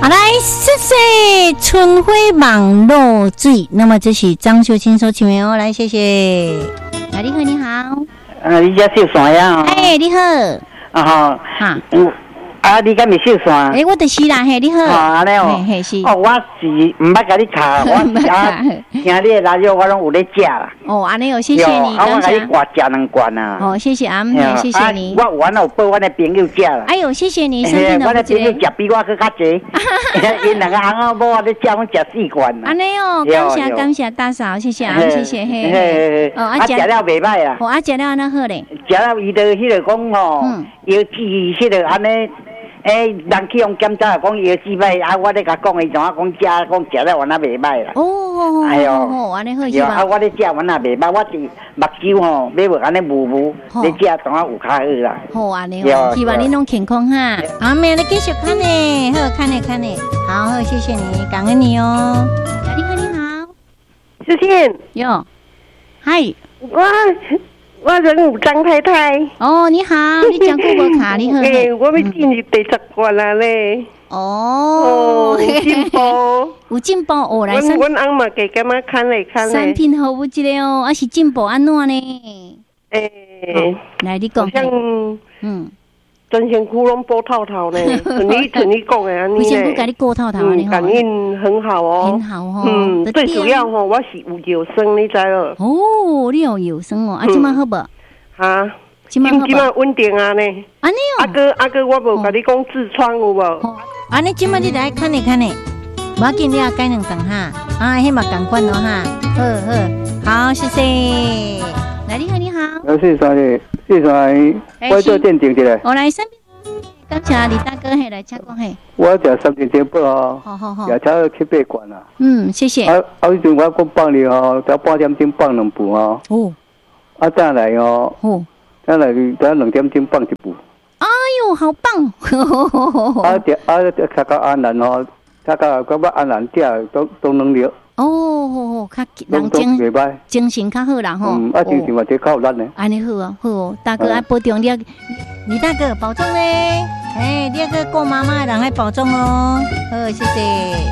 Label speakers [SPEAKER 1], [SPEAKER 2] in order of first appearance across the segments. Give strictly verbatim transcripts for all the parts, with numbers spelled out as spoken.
[SPEAKER 1] 好来，谢谢春晖网络水。那么这是张秀清所请的哦，来谢谢。啊，你好，你好。
[SPEAKER 2] 啊，你家秀山呀？
[SPEAKER 1] 哎，你好。
[SPEAKER 2] 啊哈。哈。嗯。啊，你敢未秀山？
[SPEAKER 1] 诶，我就是啦，嘿，你好。
[SPEAKER 2] 啊，安尼哦。
[SPEAKER 1] 嘿，是。
[SPEAKER 2] 哦，我是唔捌甲你卡，我啊，听你的radio我拢有咧食啦。
[SPEAKER 1] 哦，安尼哦，谢谢你，
[SPEAKER 2] 啊，我甲你挂食两罐啊。
[SPEAKER 1] 哦，谢谢阿姆，谢谢你。
[SPEAKER 2] 我原来有拨我的朋友食啦。
[SPEAKER 1] 哎呦，谢谢你，身体都
[SPEAKER 2] 我的朋友食比我佫较济，因两个翁仔某我咧食，我食四罐。
[SPEAKER 1] 安尼哦，感谢感谢大嫂，谢谢阿姆，谢谢嘿。嘿
[SPEAKER 2] 哦，啊，食了袂歹啦。
[SPEAKER 1] 哦，啊，食了安那好咧。
[SPEAKER 2] 食了伊就迄个讲吼，腰子迄个安尼。诶，人去用检查讲腰子歹，啊，我咧甲讲伊怎啊讲食讲食了原来袂歹啦。
[SPEAKER 1] 哦，哎呦，安尼好是吧？
[SPEAKER 2] 啊，我咧食原来袂歹，我是目睭吼，要无安尼雾雾，咧食怎啊有较好啦。
[SPEAKER 1] 好安尼哦，希望你拢健康哈。好，明日继续看呢，好看呢看呢，好好谢谢你，感恩你哦。你好，你好，
[SPEAKER 3] 谢谢
[SPEAKER 1] 哟，嗨，
[SPEAKER 3] 我。我人有张太太。
[SPEAKER 1] 哦，你好，你讲过无卡？你好。
[SPEAKER 3] 诶，我要进入第十关啦咧。
[SPEAKER 1] 哦，
[SPEAKER 3] 有进步，
[SPEAKER 1] 有进步哦，来。
[SPEAKER 3] 阮阮翁嘛加咁样看咧看咧。
[SPEAKER 1] 产品好有一个哦，还是进步安怎呢？
[SPEAKER 3] 诶，
[SPEAKER 1] 来你讲。
[SPEAKER 3] 像嗯，全身窟窿波透透呢，像你像你讲的安尼咧。
[SPEAKER 1] 为什么甲你过透透安尼？
[SPEAKER 3] 感应很好哦，
[SPEAKER 1] 很好哦。
[SPEAKER 3] 嗯，最主要吼，我是有药酸，你知咯？
[SPEAKER 1] 哦，你有药酸哦，啊，即摆好无？
[SPEAKER 3] 哈，今今摆稳定啊呢。
[SPEAKER 1] 安尼哦。
[SPEAKER 3] 阿哥阿哥，我无甲你讲痔疮有无？
[SPEAKER 1] 安尼即摆你来看呢看呢，无要紧，你也改两顿哈。啊，迄嘛共款哦哈。好好，好，谢谢。来，你好，你好。
[SPEAKER 4] 我是啥的？是啥？我做鉴定的。
[SPEAKER 1] 我来三边。感谢李大哥，嘿，来请讲嘿。
[SPEAKER 4] 我食三斤煎包哦，
[SPEAKER 1] 好好好，
[SPEAKER 4] 也差七八罐啦。
[SPEAKER 1] 嗯，谢谢。
[SPEAKER 4] 啊啊，迄阵我讲放你哦，才半点钟放两部哦。
[SPEAKER 1] 哦。
[SPEAKER 4] 啊，再来哦。哦。再来，再两点钟放一部。
[SPEAKER 1] 哎呦，好棒！
[SPEAKER 4] 啊，点啊，卡到安南哦，卡到感觉安南店都都能了。
[SPEAKER 1] 哦，较人精精神较好啦吼。
[SPEAKER 4] 嗯，啊，精神嘛，这较有力呢。
[SPEAKER 1] 安尼好啊，好哦，大哥爱保重你，李大哥保重咧。哎，你那个顾妈妈的人爱保重哦。好，谢谢。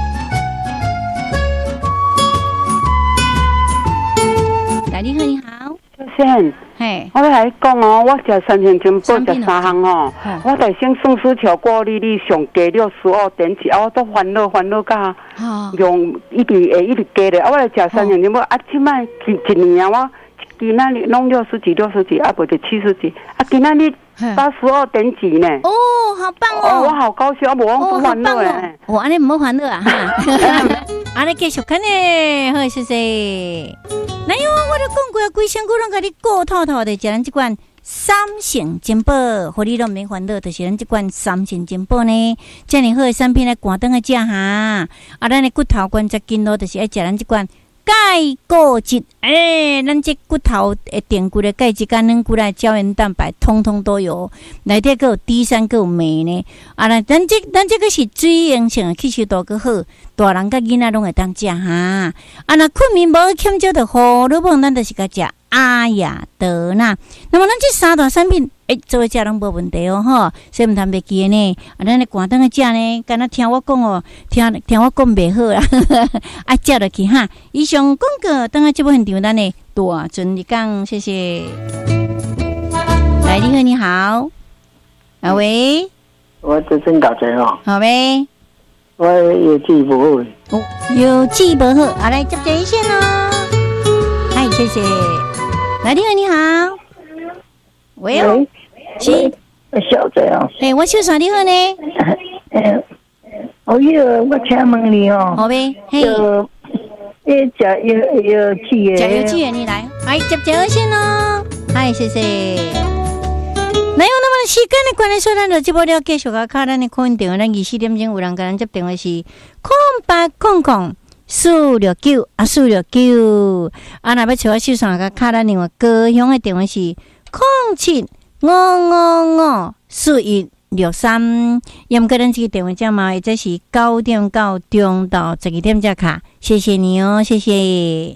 [SPEAKER 1] 来，你好，你好。
[SPEAKER 5] 先，
[SPEAKER 1] 嘿，
[SPEAKER 5] 我来讲哦，我食三千金宝食三项哦，我在先送书条过你你上加六十二点几，啊，我都烦恼烦恼噶，用一直会一直加咧，啊，我来食三千金宝，啊，即摆一一年啊，我今仔日弄六十几六十几，啊，不就七十几，啊，今仔日八十二点几呢？
[SPEAKER 1] 哦，好棒哦！
[SPEAKER 5] 我好高兴，我无不烦恼诶。
[SPEAKER 1] 我安尼唔好烦恼啊哈，安尼继续看呢，好，谢谢。哪有我都讲过，规身躯拢甲你过透透的，食咱即款三成金宝，互你拢免烦恼，就是咱即款三成金宝呢，遮尔好的产品来赶灯个食哈。啊，咱的骨头关节筋络，就是爱食咱即款钙固质，诶、欸，咱这骨头诶定骨的钙质、甲软骨的胶原蛋白，通通都有。内底还有 D 三，还有镁呢。啊，咱咱这咱这个是水溶性的，吸收度更好，大人甲囡仔拢会当食哈。啊，若困眠无欠少的胡萝卜，咱就是甲食阿雅德纳。那么咱这三大产品，诶、欸，做伙食拢无问题哦，吼，所以唔通袂记呢。啊，咱咧赶灯个食呢，敢若听我讲哦，听听我讲袂好啦，啊，食落去哈。以上广告，等下这部现场咱呢大尊你讲，谢谢。来，你好，你好，啊喂，
[SPEAKER 6] 我这真搞错哦，
[SPEAKER 1] 好呗。
[SPEAKER 6] 我有记不好，
[SPEAKER 1] 哦，有记不好，啊，来接这一线哦。嗨，谢谢。来，你好，你好，喂哦，是，
[SPEAKER 6] 小姐哦，
[SPEAKER 1] 哎，我小啥你好呢？
[SPEAKER 6] 哎，哦哟，我请问你哦，
[SPEAKER 1] 好呗，嘿。
[SPEAKER 6] 诶，食药药剂的，
[SPEAKER 1] 食药剂的，你来，哎，接这二线哦，嗨，谢谢。那有那么时间的关系，所以咱就这波了继续甲卡咱的空运电话，咱二四点钟有人甲咱接电话是空八空空四六九啊四六九，啊，若要找我手上甲卡咱另外高雄的电话是空七五五五四一。六三，要么个咱这个电话号码，或者是九点到中到十二点才卡，谢谢你哦，谢谢。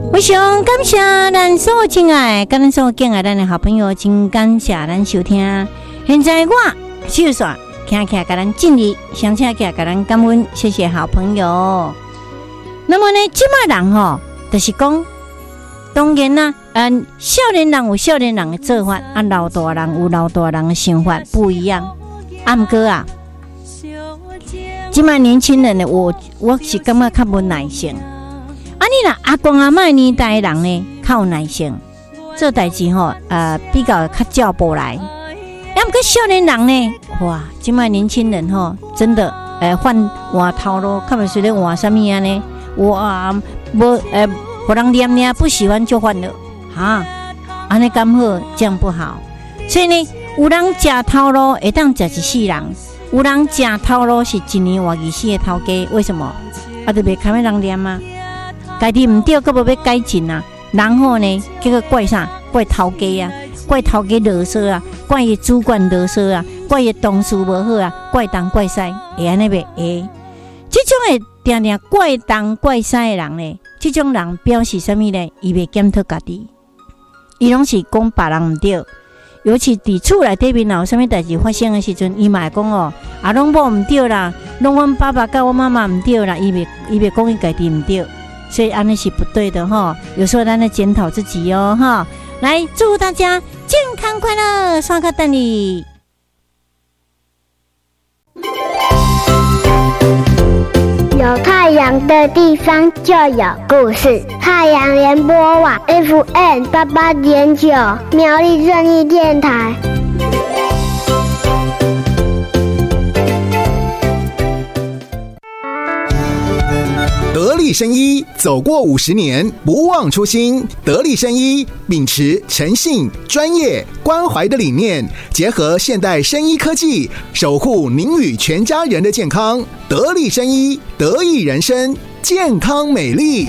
[SPEAKER 1] 非常感谢咱所有亲爱跟咱所有敬爱咱的好朋友，真感谢咱收听。现在我手煞听起来给咱敬礼，想起来给咱感恩，谢谢好朋友。那么呢，即卖人吼，就是讲，当然啦，嗯，少年人有少年人的做法，啊，老大人有老大人的想法不一样。啊，毋过啊，即卖年轻人呢，我我是感觉较无耐性。啊，你若阿公阿嬷年代的人呢，较有耐性，做代志吼，呃，比较较照步来。啊，毋过少年人呢，哇，即卖年轻人吼，真的，诶、呃，换换头路，较袂晓得换啥物啊呢？我无诶，互人念念不喜欢就换了，哈，安尼刚好，这样不好。所以呢，有人食头路会当食一世人，有人食头路是一年活二世的头家，为什么？啊，就袂堪要人念啊？家己毋对，佫无要改进啊。然后呢，结果怪啥？怪头家啊，怪头家啰嗦啊，怪伊主管啰嗦啊，怪伊同事无好啊，怪东怪西，会安尼袂？会。这种会定定怪东怪西的人呢，这种人表示什么呢？伊袂检讨家己，伊拢是讲别人毋对。尤其伫厝内底面有啥物代志发生的时阵，伊嘛会讲哦，啊，拢某毋对啦，拢阮爸爸甲我妈妈毋对啦，伊袂伊袂讲伊家己毋对，所以安尼是不对的哈。有时候咱来检讨自己哦哈。来，祝大家健康快乐，刷卡等你。
[SPEAKER 7] 有太阳的地方就有故事。太阳联播网 F M 八八点九，苗栗正义电台。
[SPEAKER 8] 得力生医走过五十年，不忘初心。得力生医秉持诚信、专业、关怀的理念，结合现代生医科技，守护您与全家人的健康。得力生医，得益人生，健康美丽。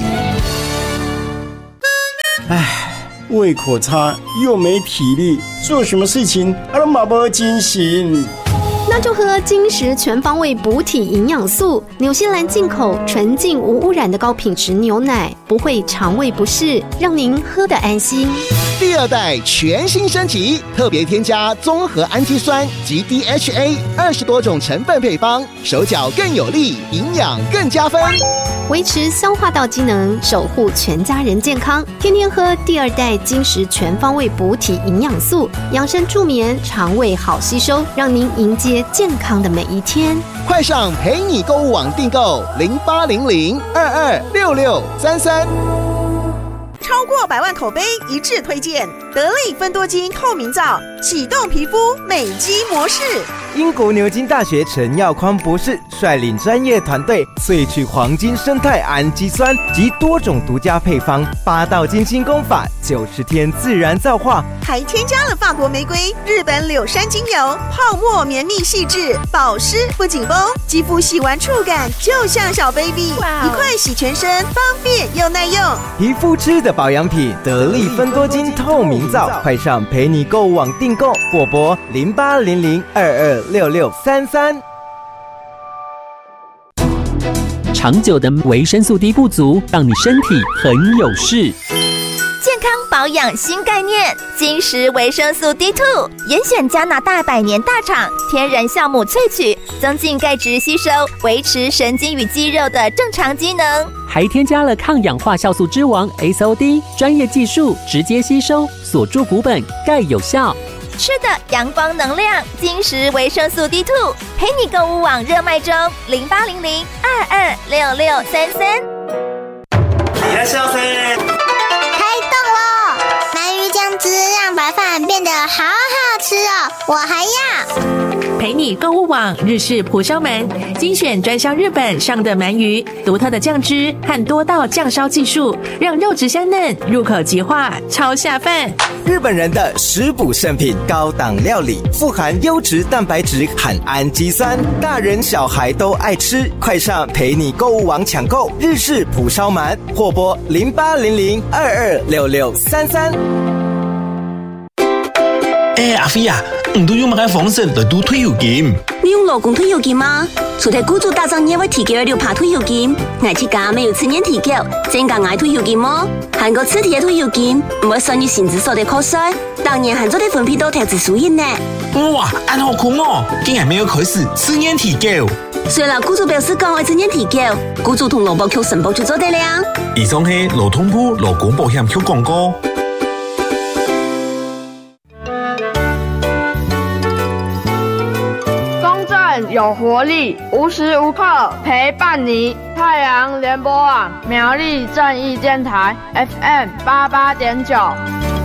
[SPEAKER 9] 唉，胃口差又没体力，做什么事情都马不精神。
[SPEAKER 10] 那就喝金石全方位补体营养素，纽西兰进口纯净无污染的高品质牛奶，不会肠胃不适，让您喝得安心。
[SPEAKER 8] 第二代全新升级，特别添加综合氨基酸及 D H A 二十多种成分配方，手脚更有力，营养更加分，
[SPEAKER 10] 维持消化道机能，守护全家人健康。天天喝第二代金石全方位补体营养素，养生助眠，肠胃好吸收，让您迎接健康的每一天。
[SPEAKER 8] 快上陪你购物网订购零八零零二二六六三三。
[SPEAKER 11] 超过百万口碑一致推荐得力芬多精透明皂，启动皮肤美肌模式。
[SPEAKER 12] 英国牛津大学陈耀匡博士率领专业团队萃取黄金生态氨基酸及多种独家配方，八道金星功法，九十天自然皂化，
[SPEAKER 11] 还添加了法国玫瑰、日本柳杉精油，泡沫绵密细致，保湿不紧绷，肌肤洗完触感就像小 baby， 一块洗全身，方便又耐用。
[SPEAKER 12] 皮肤吃的保养品，得力芬多精透明皂，快上陪你购物网订购，或拨零八零零二二六六三三。
[SPEAKER 13] 长久的维生素 D 不足，让你身体很有事。
[SPEAKER 14] 健康保养新概念，金石维生素 D 二 严选加拿大百年大厂天然酵母萃取，增进钙质吸收，维持神经与肌肉的正常机能，
[SPEAKER 13] 还添加了抗氧化酵素之王 S O D， 专业技术直接吸收，锁住骨本，钙有效。
[SPEAKER 14] 吃的阳光能量，金石维生素 D 二， 陪你购物网热卖中，零八零零二二六六三三。
[SPEAKER 15] いらっしゃいませ。
[SPEAKER 7] 开动喽！鳗鱼酱汁让白饭变得好好吃哦，我还要。
[SPEAKER 16] 陪你购物网日式蒲烧鳗，精选专销日本上的鳗鱼，独特的酱汁和多道酱烧技术，让肉质香嫩，入口即化，超下饭。
[SPEAKER 12] 日本人的食补圣品，高档料理，富含优质蛋白质和氨基酸，大人小孩都爱吃。快上陪你购物网抢购日式蒲烧鳗，或拨零八零零二二六六三三。
[SPEAKER 15] 哎、欸，阿飞啊，唔都要买間房食就都退休金。
[SPEAKER 17] 你你用劳工退休金吗？除了雇主打仗也会提供六趴退休金，我七家没有次年提供，增加我退休金吗？韩国次提的退休金唔会算于薪资所得扣税，当年韩做的分配到投资收益呢。
[SPEAKER 18] 哇，安好酷哦！竟然没有开始次年提供。
[SPEAKER 17] 虽然雇主表示讲会次年提供，雇主同劳保局申报就做得了。
[SPEAKER 18] 以上是劳动部劳工保险局广告。
[SPEAKER 19] 有活力，无时无刻陪伴你。太阳联播网苗栗正义电台 F M 八八点九。